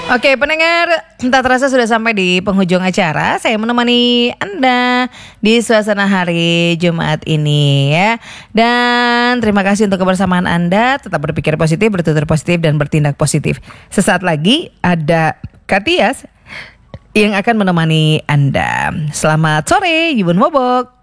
Oke pendengar, tak terasa sudah sampai di penghujung acara. Saya menemani Anda di suasana hari Jumat ini ya. Dan terima kasih untuk kebersamaan Anda. Tetap berpikir positif, bertutur positif, dan bertindak positif. Sesaat lagi ada Katias yang akan menemani Anda. Selamat sore, Yubun Wobok.